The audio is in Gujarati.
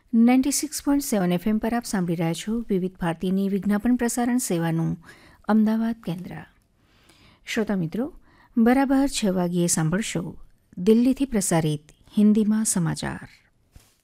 96.7 FM પર આપ સાંભળી રહ્યા છો વિવિધ ભારતીની વિજ્ઞાપન પ્રસારણ સેવાનું અમદાવાદ કેન્દ્ર. શ્રોતા મિત્રો, બરાબર 6 વાગ્યે સાંભળશો દિલ્હીથી પ્રસારિત હિન્દીમાં સમાચાર.